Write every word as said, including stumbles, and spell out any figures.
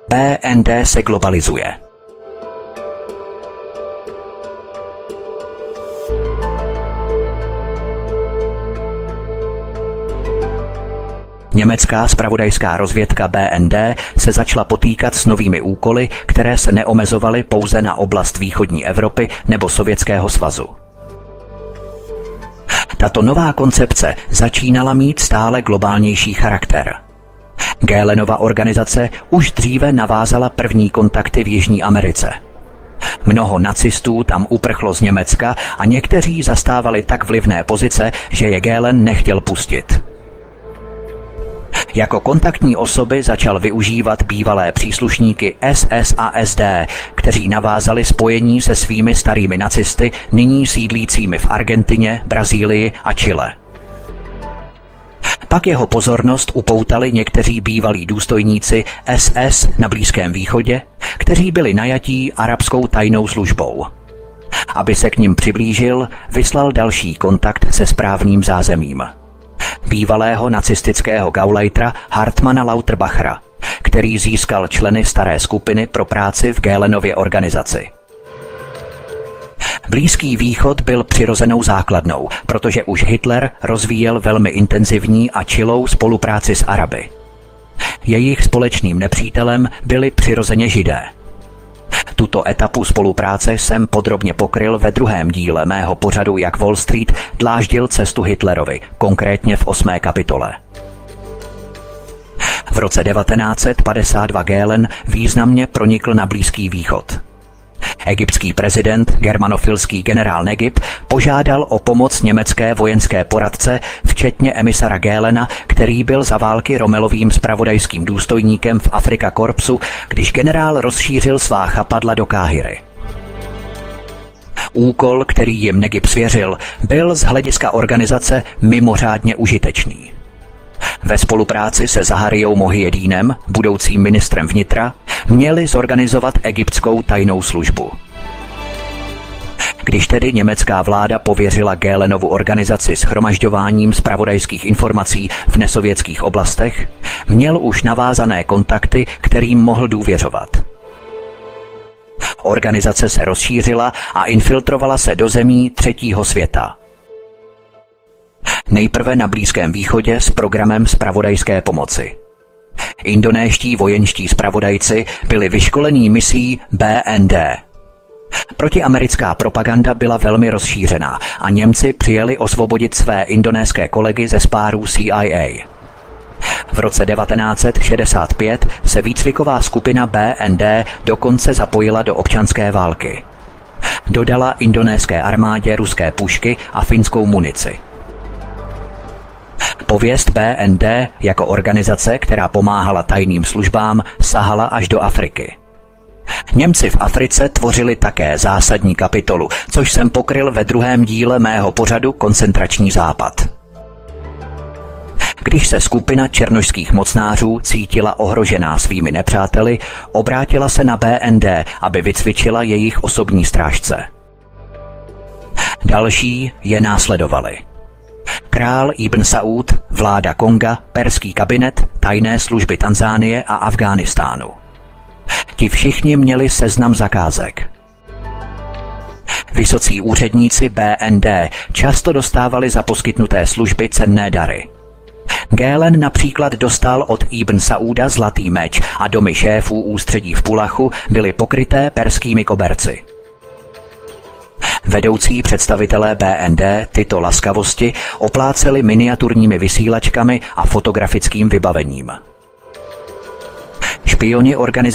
B N D se globalizuje. Německá zpravodajská rozvědka B N D se začala potýkat s novými úkoly, které se neomezovaly pouze na oblast východní Evropy nebo Sovětského svazu. Tato nová koncepce začínala mít stále globálnější charakter. Gehlenova organizace už dříve navázala první kontakty v Jižní Americe. Mnoho nacistů tam uprchlo z Německa a někteří zastávali tak vlivné pozice, že je Gehlen nechtěl pustit. Jako kontaktní osoby začal využívat bývalé příslušníky S S a S D, kteří navázali spojení se svými starými nacisty, nyní sídlícími v Argentině, Brazílii a Chile. Pak jeho pozornost upoutali někteří bývalí důstojníci S S na Blízkém východě, kteří byli najatí arabskou tajnou službou. Aby se k nim přiblížil, vyslal další kontakt se správným zázemím. Bývalého nacistického gauleitera Hartmana Lauterbachera, který získal členy staré skupiny pro práci v Gehlenově organizaci. Blízký východ byl přirozenou základnou, protože už Hitler rozvíjel velmi intenzivní a čilou spolupráci s Araby. Jejich společným nepřítelem byli přirozeně Židé. Tuto etapu spolupráce jsem podrobně pokryl ve druhém díle mého pořadu Jak Wall Street dláždil cestu Hitlerovi, konkrétně v osmé kapitole. V roce devatenáct set padesát dva Gehlen významně pronikl na Blízký východ. Egyptský prezident, germanofilský generál Negib, požádal o pomoc německé vojenské poradce, včetně emisara Gehlena, který byl za války Rommelovým zpravodajským důstojníkem v Afrika Korpsu, když generál rozšířil svá chapadla do Káhiry. Úkol, který jim Negib svěřil, byl z hlediska organizace mimořádně užitečný. Ve spolupráci se Zaharijou Mohiedínem, budoucím ministrem vnitra, měli zorganizovat egyptskou tajnou službu. Když tedy německá vláda pověřila Gehlenovu organizaci shromažďováním zpravodajských informací v nesovětských oblastech, měl už navázané kontakty, kterým mohl důvěřovat. Organizace se rozšířila a infiltrovala se do zemí třetího světa. Nejprve na Blízkém východě s programem zpravodajské pomoci. Indonéští vojenští zpravodajci byli vyškolení misí B N D. Protiamerická propaganda byla velmi rozšířená a Němci přijeli osvobodit své indonéské kolegy ze spárů C I A. V roce devatenáct set šedesát pět se výcviková skupina B N D dokonce zapojila do občanské války. Dodala indonéské armádě ruské pušky a finskou munici. Pověst B N D jako organizace, která pomáhala tajným službám, sahala až do Afriky. Němci v Africe tvořili také zásadní kapitolu, což jsem pokryl ve druhém díle mého pořadu Koncentrační západ. Když se skupina černošských mocnářů cítila ohrožená svými nepřáteli, obrátila se na B N D, aby vycvičila jejich osobní strážce. Další je následovali. Král Ibn Saúd, vláda Konga, perský kabinet, tajné služby Tanzánie a Afghánistánu. Ti všichni měli seznam zakázek. Vysocí úředníci B N D často dostávali za poskytnuté služby cenné dary. Gehlen například dostal od Ibn Saúda zlatý meč a domy šéfů ústředí v Pulachu byly pokryté perskými koberci. Vedoucí představitelé B N D tyto laskavosti opláceli miniaturními vysílačkami a fotografickým vybavením. Špioni organizace